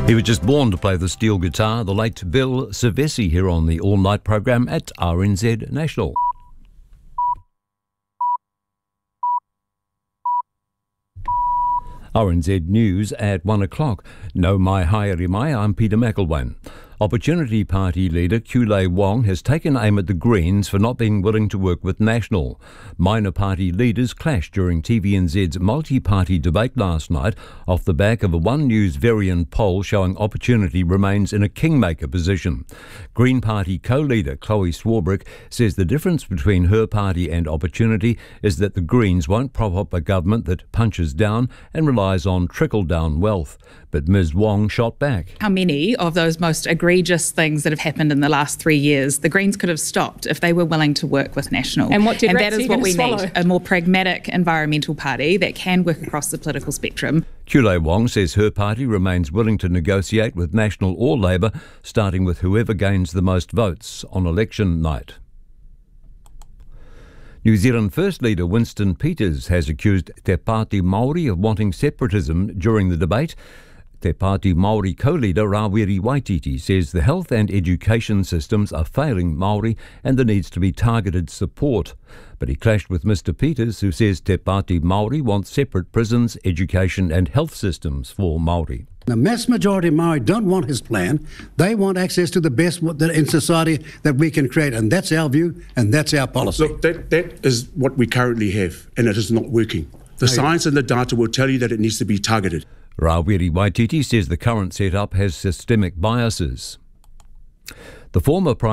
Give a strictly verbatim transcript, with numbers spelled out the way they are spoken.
He was just born to play the steel guitar, the late Bill Savesi, here on the all-night program at R N Z National. R N Z News at one o'clock. No mai haere mai, I'm Peter McElwain. Opportunity Party leader Kulei Wong has taken aim at the Greens for not being willing to work with National. Minor party leaders clashed during T V N Z's multi-party debate last night off the back of a One News Varian poll showing Opportunity remains in a kingmaker position. Green Party co-leader Chloe Swarbrick says the difference between her party and Opportunity is that the Greens won't prop up a government that punches down and relies on trickle-down wealth. But Miz Wong shot back. How many of those most egregious things that have happened in the last three years the Greens could have stopped if they were willing to work with National? And what did and that is what we swallow? need, a more pragmatic environmental party that can work across the political spectrum. Kulei Wong says her party remains willing to negotiate with National or Labour, starting with whoever gains the most votes on election night. New Zealand First Leader Winston Peters has accused Te Pāti Māori of wanting separatism during the debate. Te Pāti Māori co-leader Rawiri Waititi says the health and education systems are failing Māori and there needs to be targeted support. But he clashed with Mister Peters, who says Te Pāti Māori want separate prisons, education and health systems for Māori. The mass majority of Māori don't want his plan. They want access to the best in society that we can create, and that's our view, and that's our policy. Look, that, that is what we currently have, and it is not working. The Hey. science and the data will tell you that it needs to be targeted. Rawiri Waititi says the current setup has systemic biases. The former Prime